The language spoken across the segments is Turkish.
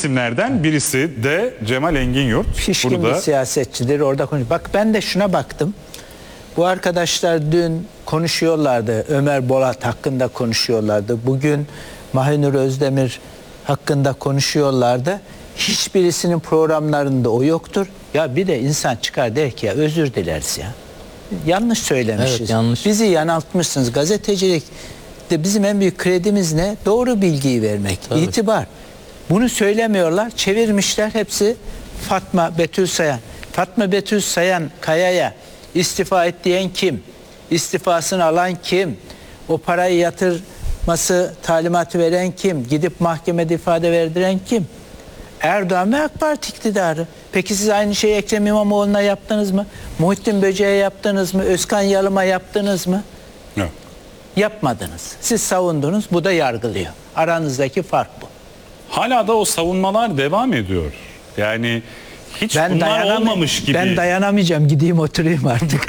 isimlerden birisi de Cemal Engin-Yurt. Pişkin bir siyasetçidir, orada konuşuyor. Bak ben de şuna baktım. Bu arkadaşlar dün konuşuyorlardı. Ömer Bolat hakkında konuşuyorlardı. Bugün Mahinur Özdemir hakkında konuşuyorlardı. Hiçbirisinin programlarında o yoktur. Ya bir de insan çıkar der ki ya özür dileriz ya. Yanlış söylemişiz. Evet, yanlış. Bizi yanıltmışsınız. Gazetecilik de bizim en büyük kredimiz ne? Doğru bilgiyi vermek, Tabii. itibar. Bunu söylemiyorlar. Çevirmişler hepsi Fatma Betül Sayan. Fatma Betül Sayan Kaya'ya istifa et diyen kim? İstifasını alan kim? O parayı yatırması talimatı veren kim? Gidip mahkemede ifade verdiren kim? Erdoğan ve AK Parti iktidarı. Peki siz aynı şeyi Ekrem İmamoğlu'na yaptınız mı? Muhittin Böce'ye yaptınız mı? Özkan Yalım'a yaptınız mı? Yok. Yapmadınız. Siz savundunuz, bu da yargılıyor. Aranızdaki fark bu. Hala da o savunmalar devam ediyor. Yani hiç bunlar olmamış gibi. Ben dayanamayacağım, gideyim oturayım artık.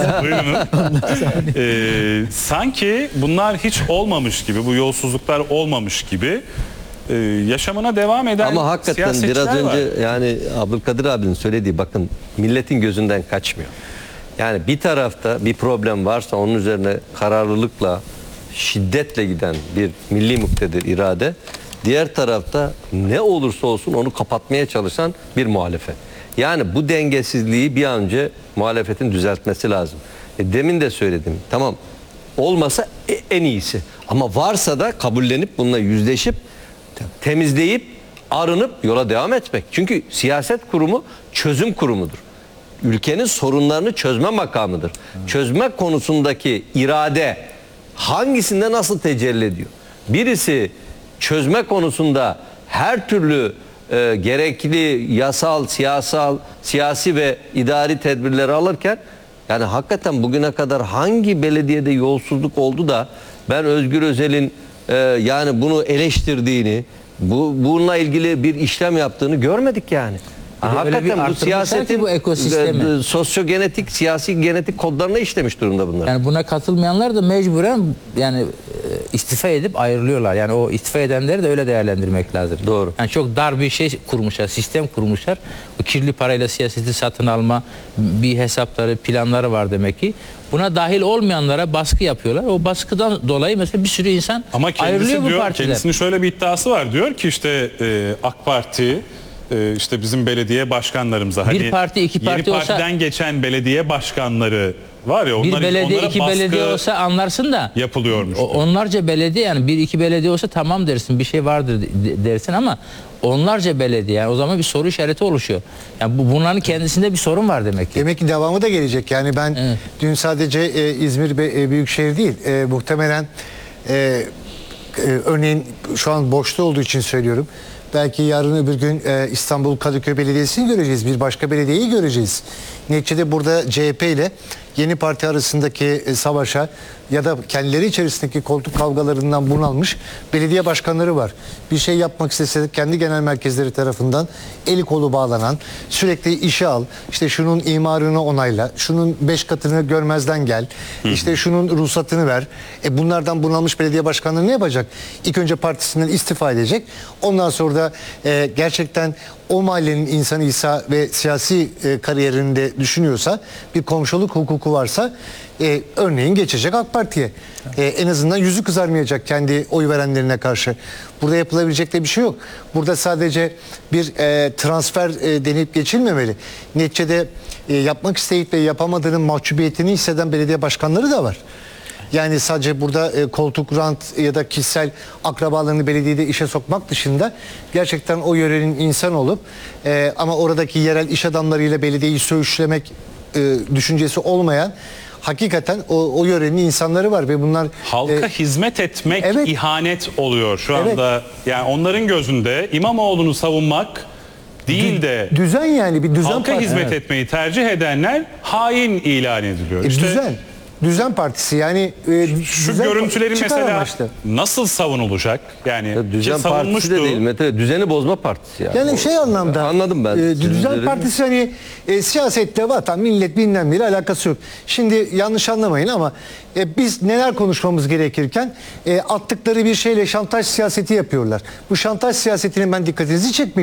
Buyurun. Sanki bunlar hiç olmamış gibi, bu yolsuzluklar olmamış gibi yaşamına devam eden ama hakikaten biraz önce var. yani Abdülkadir abinin söylediği, bakın milletin gözünden kaçmıyor. Yani bir tarafta bir problem varsa onun üzerine kararlılıkla, şiddetle giden bir milli muktedir irade, diğer tarafta ne olursa olsun onu kapatmaya çalışan bir muhalefet. Yani bu dengesizliği bir an önce muhalefetin düzeltmesi lazım. Demin de söyledim, tamam olmasa en iyisi, ama varsa da kabullenip bununla yüzleşip temizleyip arınıp yola devam etmek. Çünkü siyaset kurumu çözüm kurumudur. Ülkenin sorunlarını çözme makamıdır. Çözme konusundaki irade hangisinde nasıl tecelli ediyor? Birisi çözme konusunda her türlü gerekli yasal, siyasi ve idari tedbirleri alırken, yani hakikaten bugüne kadar hangi belediyede yolsuzluk oldu da ben Özgür Özel'in yani bunu eleştirdiğini, bununla ilgili bir işlem yaptığını görmedik yani. Hakikaten bu siyasetin bu ekosistemi, sosyogenetik, siyasi genetik kodlarına işlemiş durumda bunlar. Yani buna katılmayanlar da mecburen yani istifa edip ayrılıyorlar. Yani o istifa edenleri de öyle değerlendirmek lazım. Doğru. Yani çok dar bir şey kurmuşlar, sistem kurmuşlar. Bu kirli parayla siyaseti satın alma bir hesapları, planları var demek ki. Buna dahil olmayanlara baskı yapıyorlar. O baskıdan dolayı mesela bir sürü insan ayrılıyor bu partiler. Kendisinin şöyle bir iddiası var. Diyor ki işte AK Parti işte bizim belediye başkanlarımıza, bir parti, iki parti yeni olsa, partiden geçen belediye başkanları var ya, bir belediye, iki belediye olsa anlarsın da yapılıyormuş. Onlarca belediye, yani bir iki belediye olsa tamam dersin, bir şey vardır dersin, ama onlarca belediye, yani o zaman bir soru işareti oluşuyor. Yani bunların kendisinde bir sorun var demek ki. Demek ki devamı da gelecek. Yani ben dün sadece İzmir Büyükşehir değil, muhtemelen örneğin şu an boşta olduğu için söylüyorum. Belki yarın öbür gün İstanbul Kadıköy Belediyesi'ni göreceğiz. Bir başka belediyeyi göreceğiz. Neticede burada CHP ile yeni parti arasındaki savaşa ya da kendileri içerisindeki koltuk kavgalarından bunalmış belediye başkanları var. Bir şey yapmak istese kendi genel merkezleri tarafından eli kolu bağlanan, sürekli işe al, işte şunun imarını onayla, şunun 5 katını görmezden gel, işte şunun ruhsatını ver. Bunlardan bunalmış belediye başkanları ne yapacak? İlk önce partisinden istifa edecek. Ondan sonra da gerçekten o mahallenin insanıysa ve siyasi kariyerinde düşünüyorsa, bir komşuluk hukuku varsa örneğin geçecek AK Parti'ye. En azından yüzü kızarmayacak kendi oy verenlerine karşı. Burada yapılabilecek de bir şey yok. Burada sadece bir transfer denip geçilmemeli. Neticede yapmak isteyip ve yapamadığının mahcubiyetini hisseden belediye başkanları da var. Yani sadece burada koltuk, rant ya da kişisel akrabalarını belediyede işe sokmak dışında gerçekten o yörenin insan olup ama oradaki yerel iş adamlarıyla belediyeyi söğüşlemek düşüncesi olmayan, hakikaten o yörenin insanları var ve bunlar halka hizmet etmek evet, ihanet oluyor şu anda. Yani onların gözünde İmamoğlu'nu savunmak değil de düzen, yani bir düzen halka hizmet etmeyi tercih edenler hain ilan ediliyor. İşte Düzen partisi, yani şu görüntüleri mesela amaçlı nasıl savunulacak? Yani düzen partisi de değil, Mete, düzeni bozma partisi yani. Yani şey anlamda anladım ben. Düzen partisi hani siyasetle, vatan, millet bilmem neyle alakası yok. Şimdi yanlış anlamayın ama biz neler konuşmamız gerekirken attıkları bir şeyle şantaj siyaseti yapıyorlar. Bu şantaj siyasetinin ben dikkatinizi çekmek